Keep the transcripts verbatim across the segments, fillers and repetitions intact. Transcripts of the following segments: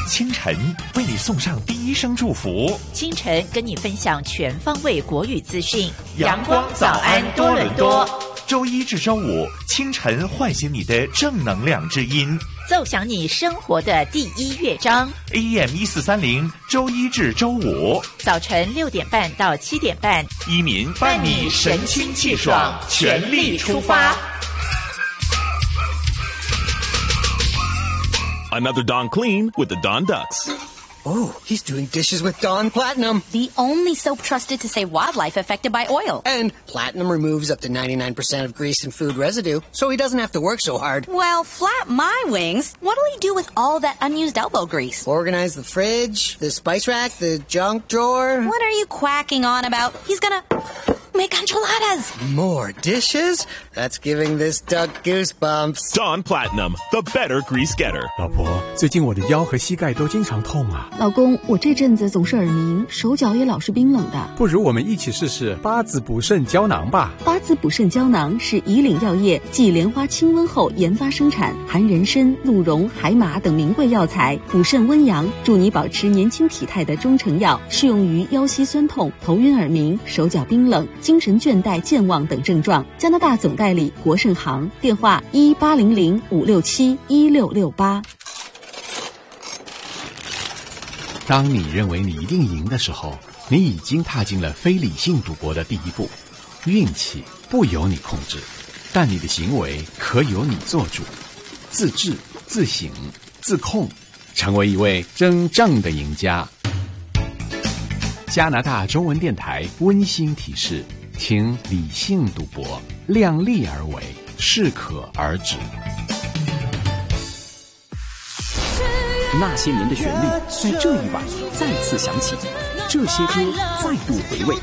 清晨为你送上第一声祝福， 清晨跟你分享全方位国语资讯。 阳光早安多伦多，周一至周五清晨唤醒你的正能量之音， 奏响你生活的第一乐章。 A M 一四三零，周一至周五早晨六点半到七点半， 依民伴你神清气爽，全力出发。 Another Dawn Clean with the Dawn Ducks. Oh, he's doing dishes with Dawn Platinum. The only soap trusted to save wildlife affected by oil. And Platinum removes up to ninety-nine percent of grease and food residue, so he doesn't have to work so hard. Well, flap my wings. What'll he do with all that unused elbow grease? Organize the fridge, the spice rack, the junk drawer. What are you quacking on about? He's gonna make enchiladas. More dishes? That's giving this duck goosebumps. Dawn Platinum, the better grease getter. 老婆，最近我的腰和膝盖都经常痛啊。 老公，我这阵子总是耳鸣，手脚也老是冰冷的。 不如我们一起试试八子补肾胶囊吧。 八子补肾胶囊是以岭药业继莲花清瘟后研发生产，含人参、鹿茸、海马等名贵药材，补肾温阳，助你保持年轻体态的中成药，适用于腰膝酸痛、头晕耳鸣、手脚冰冷、精神倦怠、健忘等症状。加拿大总代理国盛行，电话一八零零五六七一六六八。 当你认为你一定赢的时候，你已经踏进了非理性赌博的第一步。运气不由你控制，但你的行为可由你做主。自制、自省、自控，成为一位真正的赢家。加拿大中文电台温馨提示，请理性赌博，量力而为，适可而止。 那些年的旋律在这一晚再次响起，这些歌再度回味。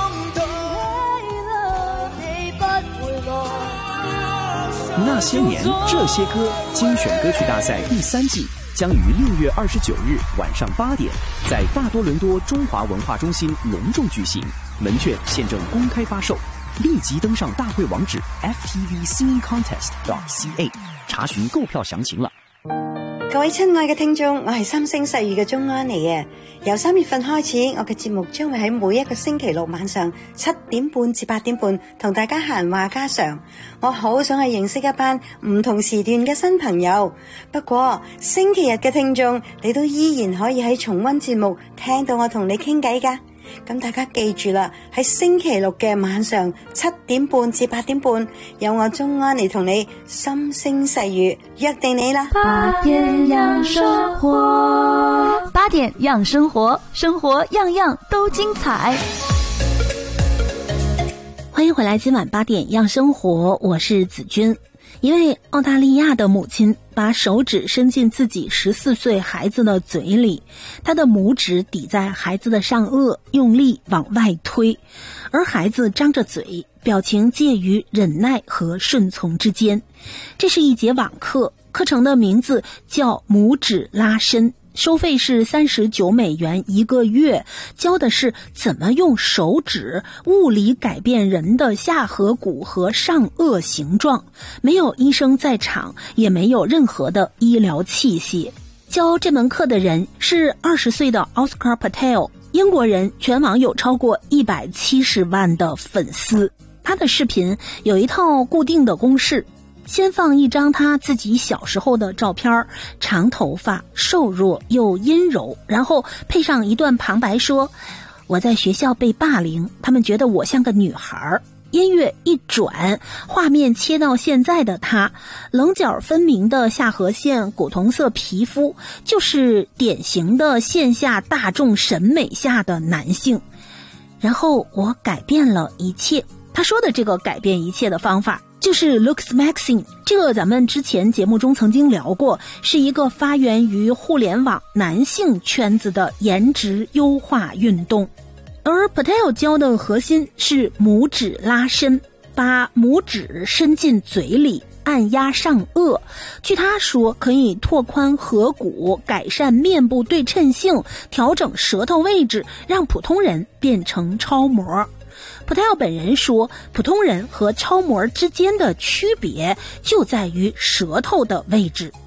那些年这些歌精选歌曲大赛第三季将于六月二十九日晚上八点在大多伦多中华文化中心隆重举行，门券现正公开发售，立即登上大会网址 f t v singing contest dot c a 查询购票详情了。 各位親愛嘅聽眾，我係三星細語嘅鍾安妮啊！由三月份開始，我嘅節目將會喺每一個星期六晚上七點半至八點半同大家閒話家常。我好想去認識一班唔同時段嘅新朋友。不過星期日嘅聽眾，你都依然可以喺重溫節目聽到我同你傾偈㗎。咁大家記住啦，喺星期六嘅晚上七點半至八點半，有我鍾安妮同你心聲細語，約定你啦。 八點讓生活，八點讓生活，生活樣樣都精彩。歡迎回來，今晚八點讓生活，我是子君。一位澳大利亞的母親把手指伸進自己十四歲孩子的嘴裡，她的拇指抵在孩子的上顎，用力往外推，而孩子張着嘴，表情介於忍耐和順從之間。這是一節網課，課程的名字叫拇指拉伸，收費是三十九美元一個月，教的是怎麼用手指物理改變人的下頜骨和上顎形狀，沒有醫生在場，也沒有任何的醫療器械。教這門課的人是二十歲的 Oscar Patel， 英國人，全網有超過一百七十萬的粉絲。他的視頻有一套固定的公式，先放一張他自己小時候的照片，長頭髮，瘦弱又陰柔，然後配上一段旁白說，我在學校被霸凌，他們覺得我像個女孩。音樂一轉，畫面切到現在的他，稜角分明的下頜線，古銅色皮膚，就是典型的線下大眾審美下的男性。然後我改變了一切。他說的這個改變一切的方法就是 Looks Maxing， 這個咱們之前節目中曾經聊過，是一個發源於互聯網男性圈子的顏值優化運動。而 Patel 教的核心是拇指拉伸，把拇指伸進嘴裡，按壓上顎。據他說，可以拓寬頜骨，改善面部對稱性，調整舌頭位置，讓普通人變成超模。Patel 本人說，普通人和超模之間的區別就在於舌頭的位置。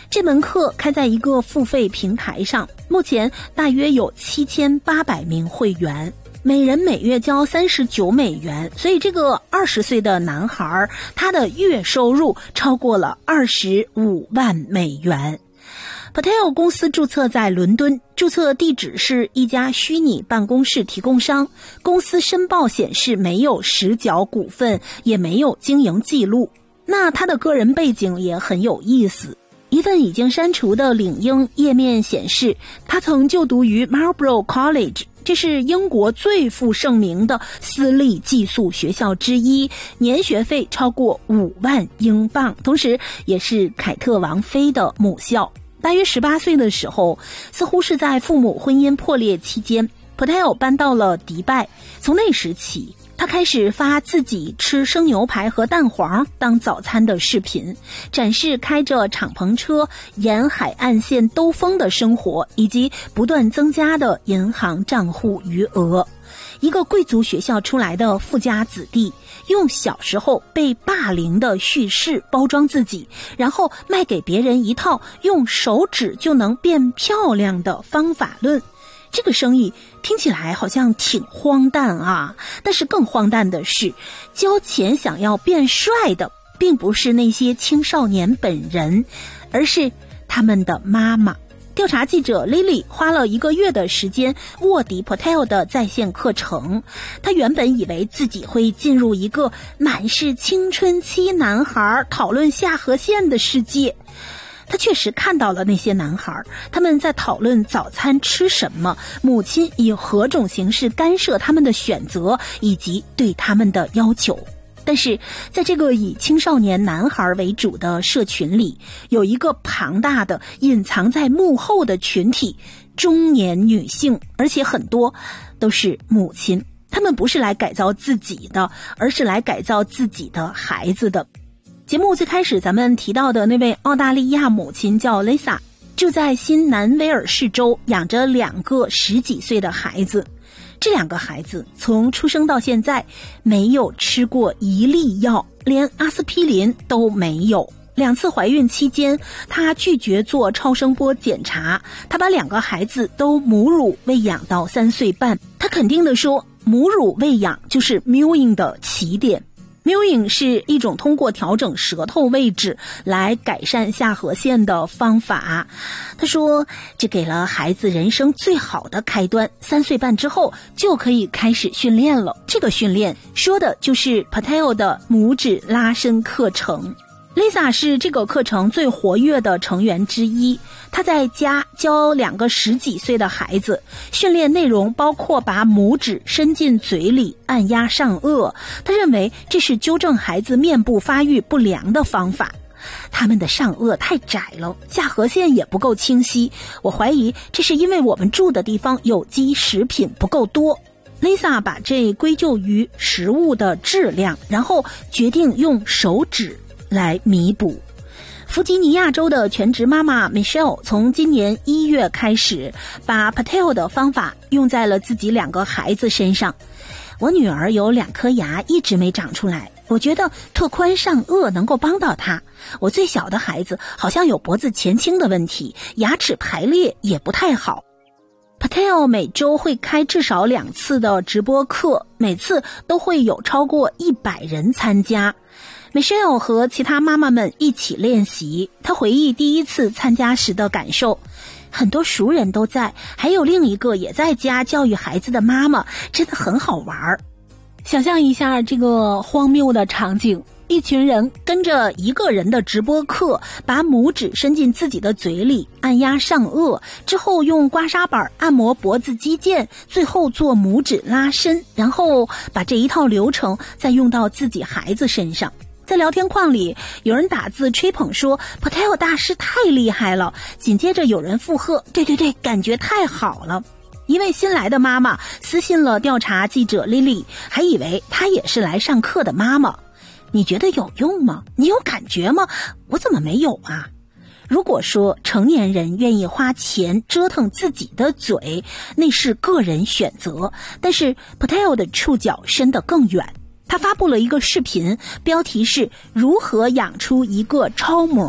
这门课开在一个付费平台上，目前大约有七千八百名会员，每人每月交三十九美元，所以这个二十岁的男孩，他的月收入超过了二十五万美元。Patel 公司注册在伦敦，注册地址是一家虚拟办公室提供商，公司申报显示没有实缴股份，也没有经营记录。那他的个人背景也很有意思，一份已经删除的领英页面显示，他曾就读于 Marlborough College， 这是英国最负盛名的私立寄宿学校之一，年学费超过五万英镑，同时也是凯特王妃的母校。大约十八岁的时候，似乎是在父母婚姻破裂期间， Patel 搬到了迪拜。从那时起，他开始发自己吃生牛排和蛋黄当早餐的视频，展示开着敞篷车沿海岸线兜风的生活，以及不断增加的银行账户余额。一个贵族学校出来的富家子弟，用小时候被霸凌的叙事包装自己，然后卖给别人一套用手指就能变漂亮的方法论。这个生意听起来好像挺荒诞啊，但是更荒诞的是，交钱想要变帅的并不是那些青少年本人，而是他们的妈妈。调查记者 Lily 花了一个月的时间卧底 Patel 的在线课程。他原本以为自己会进入一个满是青春期男孩讨论下颌线的世界。他确实看到了那些男孩，他们在讨论早餐吃什么，母亲以何种形式干涉他们的选择，以及对他们的要求。但是在这个以青少年男孩为主的社群里，有一个庞大的隐藏在幕后的群体，中年女性，而且很多都是母亲。她们不是来改造自己的，而是来改造自己的孩子的。节目最开始咱们提到的那位澳大利亚母亲叫 Lisa， 住在新南威尔士州，养着两个十几岁的孩子。这两个孩子从出生到现在没有吃过一粒药，连阿司匹林都没有。两次怀孕期间，她拒绝做超声波检查，她把两个孩子都母乳喂养到三岁半。她肯定地说，母乳喂养就是 mewing 的起点。mewing 是一种通过调整舌头位置来改善下颌线的方法。他说，这给了孩子人生最好的开端，三岁半之后就可以开始训练了。这个训练说的就是 Patel 的拇指拉伸课程。Lisa 是这个课程最活跃的成员之一，她在家教两个十几岁的孩子，训练内容包括把拇指伸进嘴里按压上颚，她认为这是纠正孩子面部发育不良的方法。他们的上颚太窄了，下颌线也不够清晰，我怀疑这是因为我们住的地方有机食品不够多。Lisa 把这归咎于食物的质量，然后决定用手指来弥补。弗吉尼亚州的全职妈妈 Michelle 从今年一月开始，把 Patel 的方法用在了自己两个孩子身上。我女儿有两颗牙一直没长出来，我觉得拓宽上颚能够帮到她。我最小的孩子好像有脖子前倾的问题，牙齿排列也不太好。Patel 每周会开至少两次的直播课，每次都会有超过一百人参加。Michelle 和其他妈妈们一起练习，她回忆第一次参加时的感受，很多熟人都在，还有另一个也在家教育孩子的妈妈，真的很好玩。想象一下这个荒谬的场景，一群人跟着一个人的直播课，把拇指伸进自己的嘴里按压上颚，之后用刮痧板按摩脖子肌腱，最后做拇指拉伸，然后把这一套流程再用到自己孩子身上。在聊天框里，有人打字吹捧说 Patel 大师太厉害了，紧接着有人附和，对对对，感觉太好了。一位新来的妈妈私信了调查记者 Lily， 还以为她也是来上课的妈妈。你觉得有用吗？你有感觉吗？我怎么没有啊？如果说成年人愿意花钱折腾自己的嘴，那是个人选择，但是 Patel 的触角伸得更远。他发布了一个视频，标题是如何养出一个超模。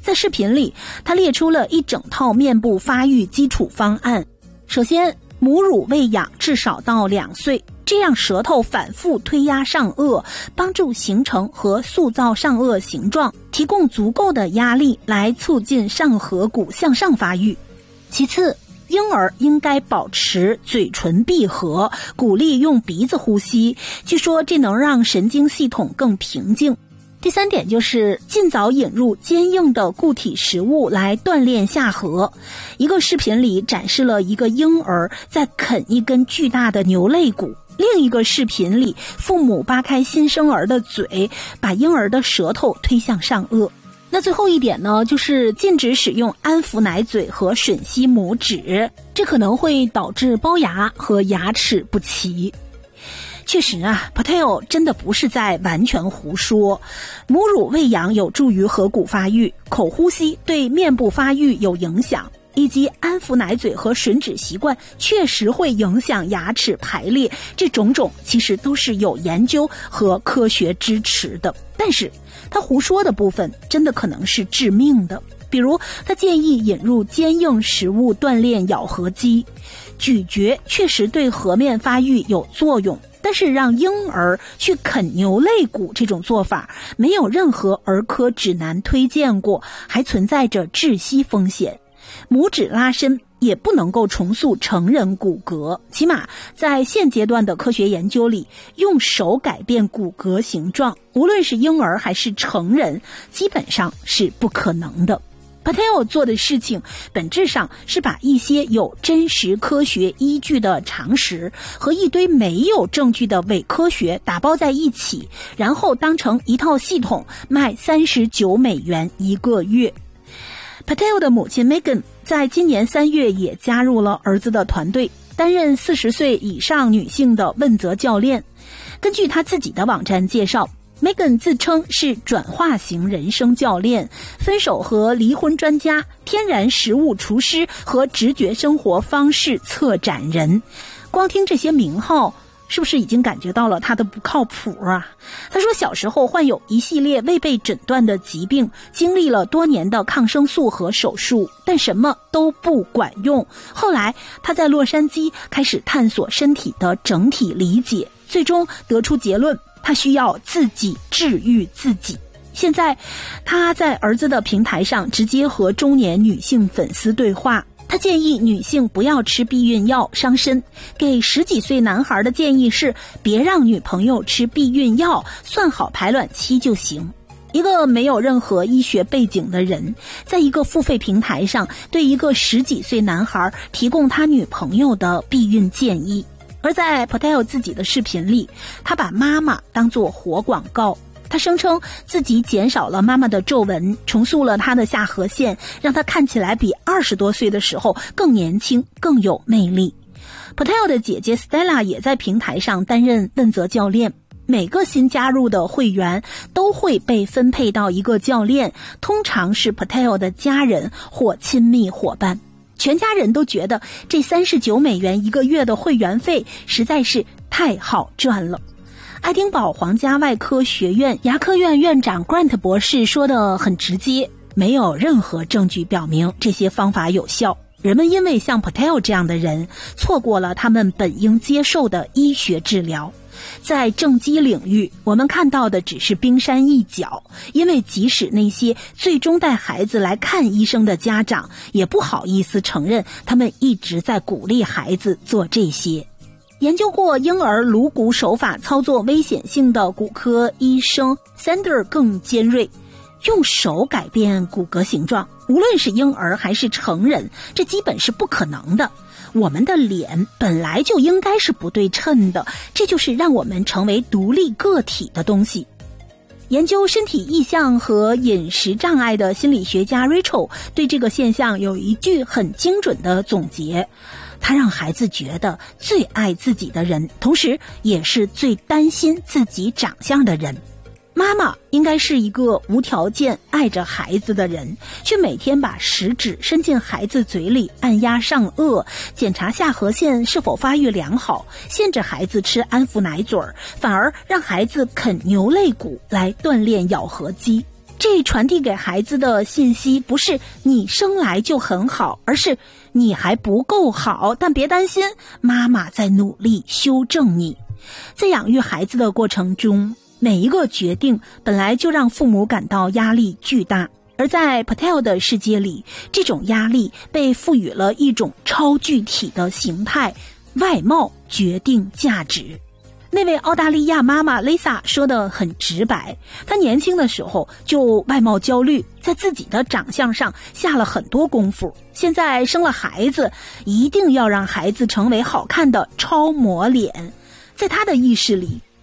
在视频里，他列出了一整套面部发育基础方案。首先，母乳喂养至少到两岁，这样舌头反复推压上颚，帮助形成和塑造上颚形状，提供足够的压力来促进上颌骨向上发育。其次，婴儿应该保持嘴唇闭合，鼓励用鼻子呼吸，据说这能让神经系统更平静。第三点就是尽早引入坚硬的固体食物来锻炼下颌。一个视频里展示了一个婴儿在啃一根巨大的牛肋骨，另一个视频里父母扒开新生儿的嘴，把婴儿的舌头推向上颚。那最后一点呢，就是禁止使用安抚奶嘴和吮吸拇指，这可能会导致龅牙和牙齿不齐。确实啊 Patel 真的不是在完全胡说。母乳喂养有助于颌骨发育，口呼吸对面部发育有影响，以及安抚奶嘴和吮指习惯确实会影响牙齿排列，这种种其实都是有研究和科学支持的。但是他胡说的部分真的可能是致命的，比如他建议引入坚硬食物锻炼咬合肌，咀嚼确实对颌面发育有作用，但是让婴儿去啃牛肋骨这种做法没有任何儿科指南推荐过，还存在着窒息风险。拇指拉伸也不能够重塑成人骨骼，起码在现阶段的科学研究里，用手改变骨骼形状，无论是婴儿还是成人，基本上是不可能的。Patel 做的事情本质上是把一些有真实科学依据的常识和一堆没有证据的伪科学打包在一起，然后当成一套系统卖三十九美元一个月。Patel 的母亲 Megan 在今年三月也加入了儿子的团队，担任四十岁以上女性的问责教练。根据她自己的网站介绍， Megan 自称是转化型人生教练、分手和离婚专家、天然食物厨师和直觉生活方式策展人。光听这些名号，是不是已经感觉到了他的不靠谱啊？他说小时候患有一系列未被诊断的疾病，经历了多年的抗生素和手术，但什么都不管用。后来他在洛杉矶开始探索身体的整体理解，最终得出结论，他需要自己治愈自己。现在他在儿子的平台上直接和中年女性粉丝对话，他建议女性不要吃避孕药伤身，给十几岁男孩的建议是别让女朋友吃避孕药，算好排卵期就行。一个没有任何医学背景的人，在一个付费平台上对一个十几岁男孩提供他女朋友的避孕建议。而在 Patel 自己的视频里，他把妈妈当作活广告。他声称自己减少了妈妈的皱纹，重塑了她的下颌线，让她看起来比二十多岁的时候更年轻，更有魅力。Patel 的姐姐 Stella 也在平台上担任问责教练。每个新加入的会员都会被分配到一个教练，通常是 Patel 的家人或亲密伙伴。全家人都觉得这三十九美元一个月的会员费实在是太好赚了。爱丁堡皇家外科学院牙科院院长 Grant 博士说得很直接，没有任何证据表明这些方法有效。人们因为像 Patel 这样的人，错过了他们本应接受的医学治疗。在正畸领域，我们看到的只是冰山一角，因为即使那些最终带孩子来看医生的家长，也不好意思承认他们一直在鼓励孩子做这些。研究过婴儿颅骨手法操作危险性的骨科医生 Sander 更尖锐，用手改变骨骼形状，无论是婴儿还是成人，这基本是不可能的。我们的脸本来就应该是不对称的，这就是让我们成为独立个体的东西。研究身体意象和饮食障碍的心理学家 Rachel 对这个现象有一句很精准的总结，他让孩子觉得最爱自己的人，同时也是最担心自己长相的人。妈妈应该是一个无条件爱着孩子的人，却每天把食指伸进孩子嘴里按压上颚，检查下颌线是否发育良好，限制孩子吃安抚奶嘴儿，反而让孩子啃牛肋骨来锻炼咬合肌。 这传递给孩子的信息不是你生来就很好，而是你还不够好，但别担心，妈妈在努力修正你。在养育孩子的过程中，每一个决定本来就让父母感到压力巨大，而在 Patel 的世界里，这种压力被赋予了一种超具体的形态，外貌决定价值。那位澳大利亚妈妈 Lisa 说得很直白，她年轻的时候就外貌焦虑，在自己的长相上下了很多功夫，现在生了孩子，一定要让孩子成为好看的超模脸。在她的意识里，